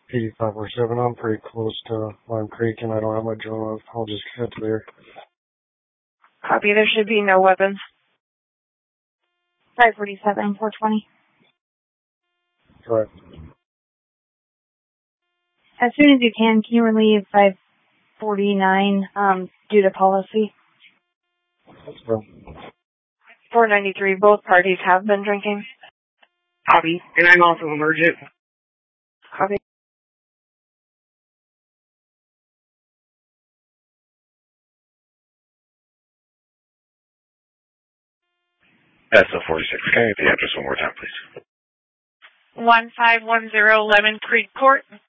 8547. I'm pretty close to Lime Creek, and I don't have my drone up. I'll just head to there. Copy. There should be no weapons. 547, 420. Correct. As soon as you can you relieve 549 due to policy? That's fine. 493. Both parties have been drinking. Copy. And I'm also emergent. Copy. SO46. Can I get the address one more time, please? 1510 Lemon Creek Court.